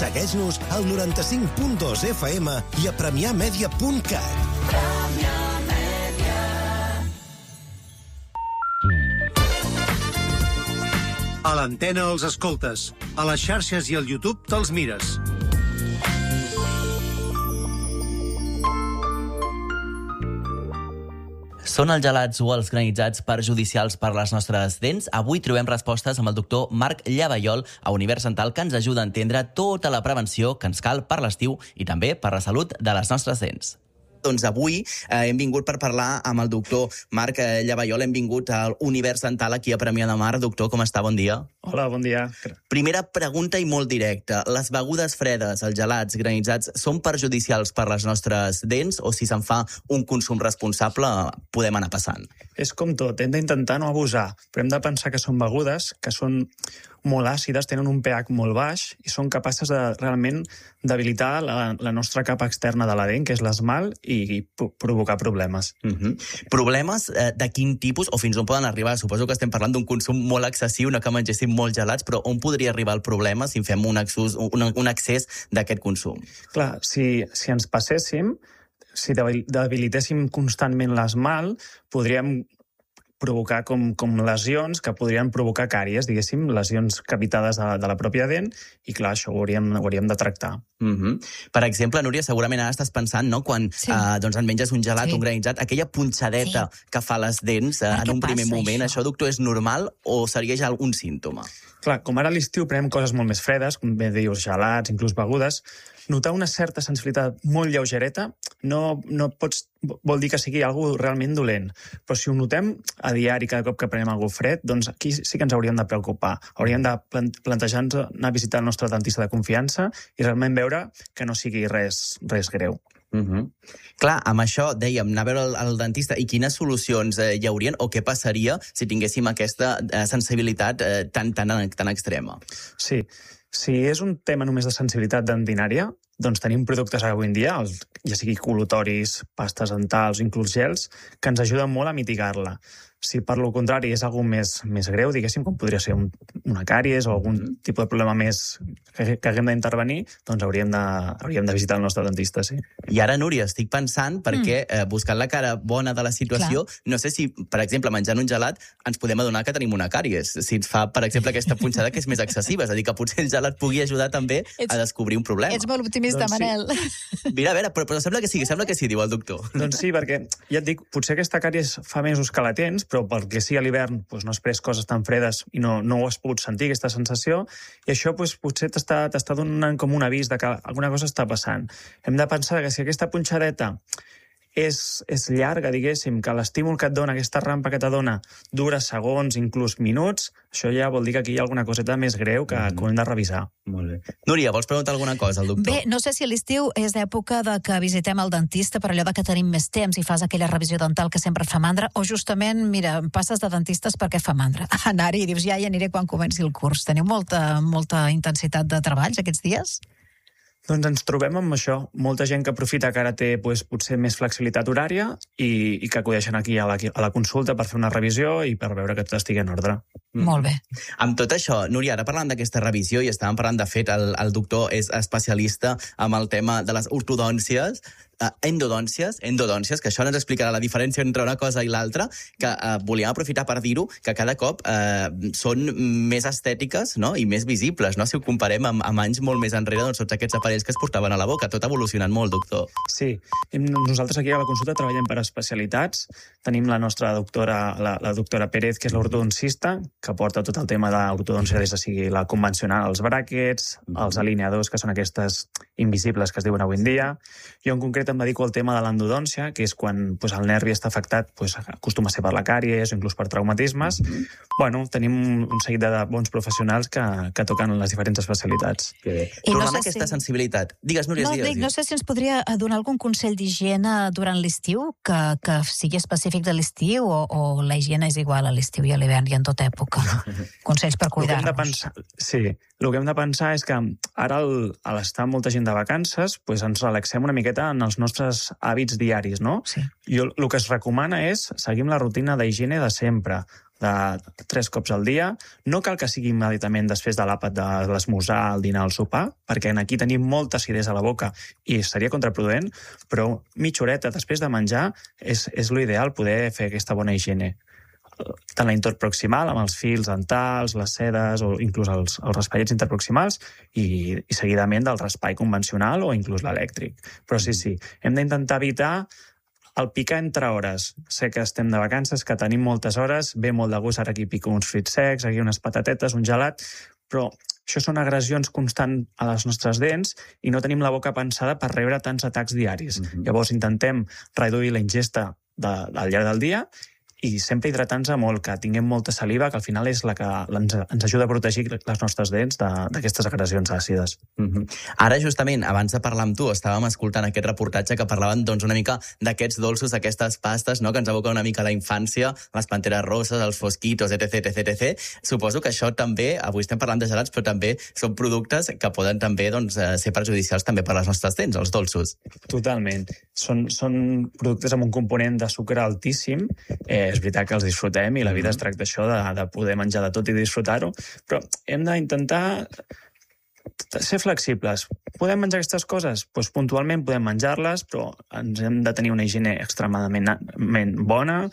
Segueix-nos al 95.2 FM i a premiamedia.cat. A l'antena els escoltes, a les xarxes i al YouTube te'ls mires. Són els gelats o els granitzats perjudicials per les nostres dents? Avui trobem respostes amb el doctor Marc Llavallol a Univers Dental, que ens ajuda a entendre tota la prevenció que ens cal per l'estiu i també per la salut de les nostres dents. Doncs avui hem vingut per parlar amb el doctor Marc Llavallol. Hem vingut al Univers Dental aquí a Premià de Mar. Doctor, com està? Bon dia. Hola, bon dia. Primera pregunta i molt directa. Les begudes fredes, els gelats, granitzats, són perjudicials per les nostres dents o si se'n fa un consum responsable podem anar passant? És com tot, hem d'intentar no abusar, però hem de pensar que són begudes que són molt àcides, tenen un pH molt baix i són capaces de realment debilitar la nostra capa externa de la dent, que és l'esmalt, i provocar problemes. Problemes de quin tipus o fins on poden arribar? Suposo que estem parlant d'un consum molt excessiu, no que mengéssim molts gelats, però on podria arribar el problema si en fem un excés d'aquest consum? Clar, si ens passéssim, si debilitéssim constantment l'esmalt, podríem provocar com lesions que podrien provocar càries, diguéssim, lesions capitades de la pròpia dent, i clar, això ho hauríem de tractar. Per exemple, Núria, segurament ara estàs pensant, no?, quan doncs en menges un gelat, un granitzat, aquella punxadeta que fa les dents en un primer moment, això, doctor, és normal o seria ja algun símptoma? Clar, com ara a l'estiu prenem coses molt més fredes, com bé dius, gelats, inclús begudes, notar una certa sensibilitat molt lleugereta no vol dir que sigui algo realment dolent. Però si ho notem a diari cada cop que prenem algo fred, doncs aquí sí que ens hauríem de preocupar. Hauríem de plantejar-nos anar a visitar el nostre dentista de confiança i realment veure que no sigui res greu. Clar, amb això dèiem, anar a veure el dentista, i quines solucions hi haurien o què passaria si tinguéssim aquesta sensibilitat tan extrema? Sí, si és un tema només de sensibilitat dentinària, doncs tenim productes avui en dia, ja sigui col·lutoris, pastes dentals, inclús gels, que ens ajuden molt a mitigar-la. Si per lo contrari és algo més greu, diguéssim, com podria ser una càries o algun tipus de problema més que haguem d'intervenir, doncs hauríem de visitar el nostre dentista, sí. I ara, Núria, estic pensant, perquè buscant la cara bona de la situació, no sé si, per exemple, menjant un gelat, ens podem adonar que tenim una càries. Si ens fa, per exemple, aquesta punxada que és més excessiva, és a dir, que potser el gelat pugui ajudar també a descobrir un problema. Ets molt optimista, Doncs sí. Manel. Mira, a veure, però sembla que sí, diu el doctor. Doncs sí, perquè ja et dic, potser aquesta càries fa mesos que la tens, però perquè sí a l'hivern no has pres coses tan fredes i no ho has pogut sentir, aquesta sensació, i això potser t'està donant com un avís de que alguna cosa està passant. Hem de pensar que si aquesta punxadeta és llarga, diguéssim, que l'estímul que et dona, aquesta rampa que t'adona, dura segons, inclús minuts, això ja vol dir que aquí hi ha alguna coseta més greu que hem de revisar. Molt bé. Núria, vols preguntar alguna cosa al doctor? Bé, no sé si a l'estiu és època de que visitem el dentista per allò de que tenim més temps i fas aquella revisió dental que sempre et fa mandra, o justament, mira, passes de dentistes perquè et fa mandra. Anar-hi i dius, ja hi aniré quan comenci el curs. Teniu molta intensitat de treballs aquests dies? Doncs ens trobem amb això. Molta gent que aprofita que ara té potser més flexibilitat horària i que acudeixen aquí a la consulta per fer una revisió i per veure que tot estigui en ordre. Molt bé. Amb tot això, Núria, ara parlant d'aquesta revisió, i estàvem parlant, de fet, el doctor és especialista amb el tema de les ortodòncies, endodòncies, que això ens explicarà la diferència entre una cosa i l'altra, que volíem aprofitar per dir-ho, que cada cop són més estètiques, no?, i més visibles, no?, si ho comparem amb anys molt més enrere, doncs tots aquests aparells que es portaven a la boca. Tot ha evolucionat molt, doctor. Sí. Nosaltres aquí a la consulta treballem per especialitats. Tenim la nostra doctora, la doctora Pérez, que és l'ortodoncista, que porta tot el tema de l'ortodòncia, des de sigui la convencional, els bràquets, els alineadors, que són aquestes invisibles que es diuen avui en dia. Jo en concret em dedico al tema de l'endodòncia, que és quan el nervi està afectat, acostuma a ser per la càries o inclús per traumatismes. Bueno, tenim un seguit de bons professionals que toquen les diferents especialitats. Tornant a aquesta sensibilitat. Digues, Núria, digues. No sé si ens podria donar algun consell d'higiene durant l'estiu, que sigui específic de l'estiu, o la higiene és igual a l'estiu i a l'hivern i en tota època. Consells per cuidar-nos. Sí, el que hem de pensar és que ara, a l'estar molta gent de vacances, ens relaxem una miqueta en els nostres hàbits diaris, no? Sí. El que es recomana és seguir la rutina d'higiene de sempre. de 3 cops al dia. No cal que sigui immediatament després de l'àpat de l'esmorzar, el dinar, el sopar, perquè aquí tenim molta acidesa a la boca i seria contraproduent, però mitja horeta després de menjar és l'ideal poder fer aquesta bona higiene. Tant la interproximal, amb els fils dentals, les sedes o inclús els raspallets interproximals i seguidament del raspall convencional o inclús l'elèctric. Però sí, hem d'intentar evitar el picar entre hores. Sé que estem de vacances, que tenim moltes hores, ve molt de gust, ara aquí pico uns fruits secs, aquí unes patatetes, un gelat, però això són agressions constants a les nostres dents i no tenim la boca pensada per rebre tants atacs diaris. Llavors intentem reduir la ingesta al llarg del dia i sempre hidratar-nos molt, que tinguem molta saliva, que al final és la que ens ajuda a protegir les nostres dents d'aquestes agressions àcides. Ara, justament, abans de parlar amb tu, estàvem escoltant aquest reportatge que parlaven una mica d'aquests dolços, aquestes pastes, que ens evoquen una mica la infància, les panteres roses, els fosquitos, etc. Suposo que això també, avui estem parlant de gelats, però també són productes que poden també ser perjudicials també per les nostres dents, els dolços. Totalment. Són productes amb un component de sucre altíssim. És veritat que els disfrutem i la vida es tracta d'això, de poder menjar de tot i disfrutar-ho, però hem d'intentar ser flexibles. Podem menjar aquestes coses? Doncs puntualment podem menjar-les, però ens hem de tenir una higiene extremadament bona,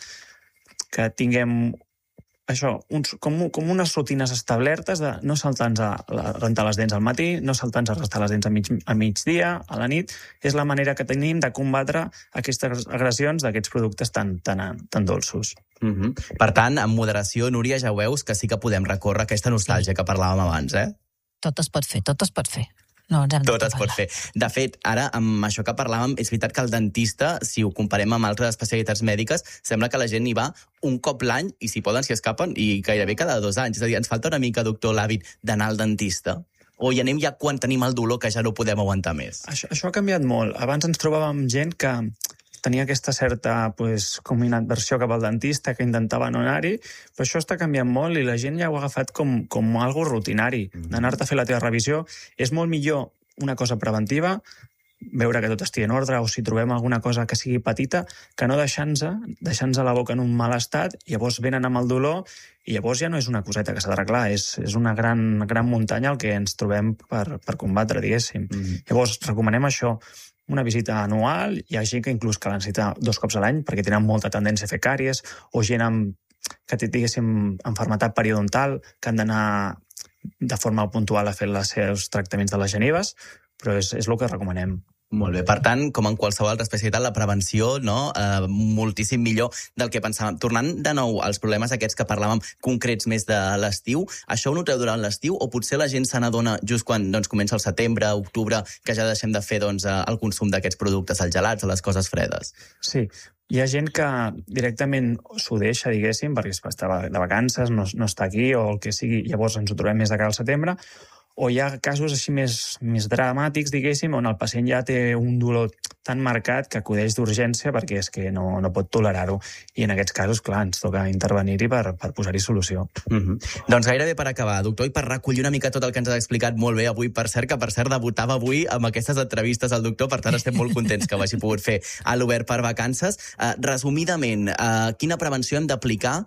que tinguem això, com unes rutines establertes de no saltar-nos a rentar les dents al matí, no saltar-nos a restar les dents a migdia, a la nit. És la manera que tenim de combatre aquestes agressions d'aquests productes tan dolços. Per tant, amb moderació, Núria, ja veus que sí que podem recórrer aquesta nostàlgia que parlàvem abans, eh? Tot es pot fer. No, tot es pot fer. De fet, ara, amb això que parlàvem, és veritat que el dentista, si ho comparem amb altres especialitats mèdiques, sembla que la gent hi va un cop l'any i si poden, si escapen, i gairebé cada 2 anys. És a dir, ens falta una mica, doctor, l'hàbit d'anar al dentista? O hi anem ja quan tenim el dolor que ja no podem aguantar més? Això ha canviat molt. Abans ens trobàvem gent que tenia aquesta certa com inadversió cap al dentista, que intentava no anar-hi, però això està canviant molt i la gent ja ho ha agafat com algo rutinari. D'anar-te a fer la teva revisió és molt millor una cosa preventiva, veure que tot estigui en ordre, o si trobem alguna cosa que sigui petita, que no deixar-nos la boca en un mal estat, i llavors venen amb el dolor, i llavors ja no és una coseta que s'ha d'arreglar, és una gran muntanya el que ens trobem per combatre, diguéssim. Llavors, recomanem això, una visita anual. Hi ha gent que inclús que la necessita 2 cops a l'any perquè tenen molta tendència a fer càries, o gent que té, diguéssim, malaltia periodontal, que han d'anar de forma puntual a fer els seus tractaments de les genives, però és el que recomanem. Molt bé. Per tant, com en qualsevol altra especialitat, la prevenció, moltíssim millor del que pensàvem. Tornant de nou als problemes aquests que parlàvem concrets més de l'estiu, això ho noteu durant l'estiu o potser la gent se n'adona just quan comença el setembre, octubre, que ja deixem de fer el consum d'aquests productes, els gelats, les coses fredes? Sí. Hi ha gent que directament s'ho deixa, diguéssim, perquè està de vacances, no està aquí o el que sigui, llavors ens ho trobem més de cara al setembre, o hi ha casos així més dramàtics, diguéssim, on el pacient ja té un dolor tan marcat que acudeix d'urgència perquè és que no pot tolerar-ho. I en aquests casos, clar, ens toca intervenir-hi per posar-hi solució. Doncs gairebé per acabar, doctor, i per recollir una mica tot el que ens ha explicat molt bé avui, per cert, debutava avui amb aquestes entrevistes al doctor, per tant estem molt contents que ho hagi pogut fer a l'Obert per Vacances. Resumidament, quina prevenció hem d'aplicar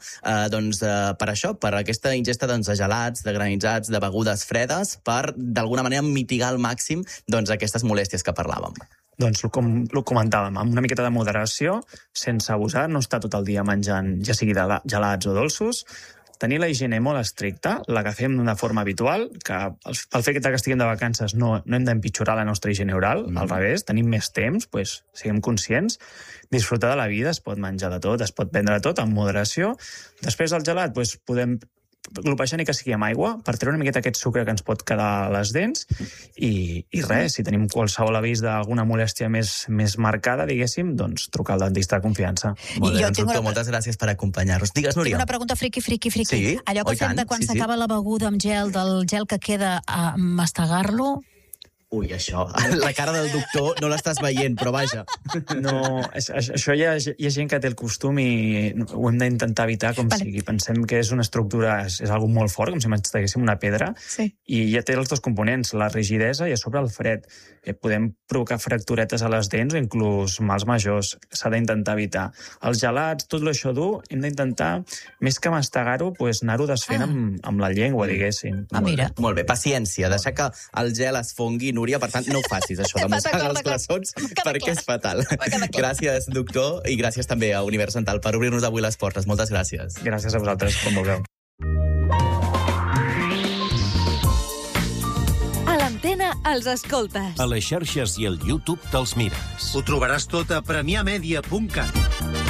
per això, per aquesta ingesta de gelats, de granitzats, de begudes fredes, per, d'alguna manera, mitigar al màxim aquestes molèsties que parlàvem? Doncs, com ho comentàvem, amb una miqueta de moderació, sense abusar, no estar tot el dia menjant, ja sigui gelats o dolços, tenir la higiene molt estricta, la que fem d'una forma habitual, que pel fet que estiguem de vacances no hem d'empitjorar la nostra higiene oral, al revés, tenim més temps, siguem conscients, disfrutar de la vida, es pot menjar de tot, es pot prendre de tot, amb moderació. Després del gelat, podem glopejar ni que sigui amb aigua per treure una miqueta aquest sucre que ens pot quedar a les dents i res, si tenim qualsevol avís d'alguna molèstia més marcada, diguéssim, doncs trucar al dentista de confiança. Molt bé, doctor, moltes gràcies per acompanyar-nos. Digues, Núria. Tinc una pregunta friqui. Sí? Allò que fem de quan s'acaba la beguda amb gel, del gel que queda a mastegar-lo... Ui, això, la cara del doctor no l'estàs veient, però vaja. No, això hi ha gent que té el costum i ho hem d'intentar evitar com sigui. Pensem que és una estructura, és algo molt fort, com si m'estaguéssim una pedra, i ja té els dos components, la rigidesa i a sobre el fred. Podem provocar fracturetes a les dents o inclús mals majors. S'ha d'intentar evitar. Els gelats, tot això dur, hem d'intentar, més que mastegar-ho, anar-ho desfent amb la llengua, diguéssim. Mira. Molt bé, paciència, deixar que el gel es fongui, Núria, per tant, no ho facis, això, de mossegar els glaçons, perquè és fatal. Gràcies, doctor, i gràcies també a Univers Dental per obrir-nos avui les portes. Moltes gràcies. Gràcies a vosaltres, com vulgueu. A l'antena els escoltes. A les xarxes i al YouTube te'ls mires. Ho trobaràs tot a premiamedia.cat.